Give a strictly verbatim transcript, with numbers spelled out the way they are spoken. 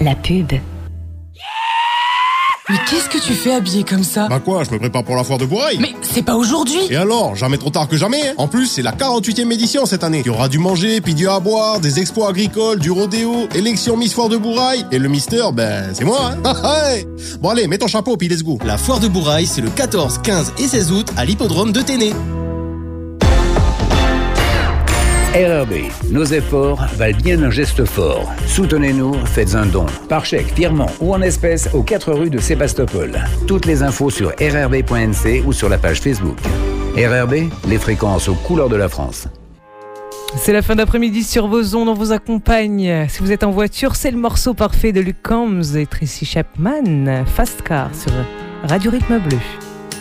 la pub. Mais qu'est-ce que tu fais habillé comme ça? Bah quoi, je me prépare pour la foire de Bourail. Mais c'est pas aujourd'hui. Et alors, jamais trop tard que jamais, hein. En plus, c'est la quarante-huitième édition cette année. Il y aura du manger, puis du à boire, des expos agricoles, du rodéo, élection Miss Foire de Bourail. Et le Mister, ben, c'est moi, hein. Bon allez, mets ton chapeau, puis let's go. La foire de Bourail, c'est le quatorze, quinze et seize août à l'hippodrome de Téné. R R B, nos efforts valent bien un geste fort. Soutenez-nous, faites un don. Par chèque, virement ou en espèces aux quatre rues de Sébastopol. Toutes les infos sur r r b point n c ou sur la page Facebook. R R B, les fréquences aux couleurs de la France. C'est la fin d'après-midi sur vos ondes, on vous accompagne. Si vous êtes en voiture, c'est le morceau parfait de Luke Combs et Tracy Chapman, Fast Car sur Radio Rythme Bleu.